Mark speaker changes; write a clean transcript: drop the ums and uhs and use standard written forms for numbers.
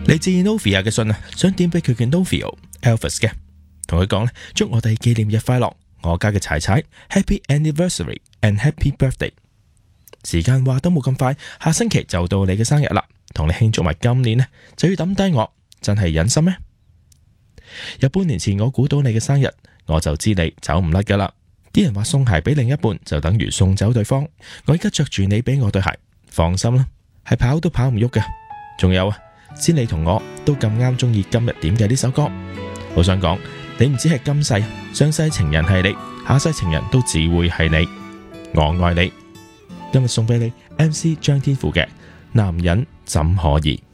Speaker 1: 嚟自 Novia 嘅信啊，想點俾佢嘅 Novio Elvis 嘅，同佢講咧，祝我哋紀念日快樂，我家嘅柴柴 Happy Anniversary and Happy Birthday。時間話都冇咁快，下星期就到你嘅生日啦，同你慶祝埋今年呢，就要抌低我，真係忍心咩？有半年前我估到你嘅生日，我就知你走唔甩噶啦。啲人話送鞋俾另一半就等於送走對方，我而家着住你俾我對鞋，放心啦，係跑都跑唔喐嘅。仲有啊，知你同我都咁啱中意今日點嘅呢首歌，好想講，你唔止係今世，上世情人係你，下世情人都只會係你，我愛你。今日送俾你 MC 張天賦嘅男人怎可以。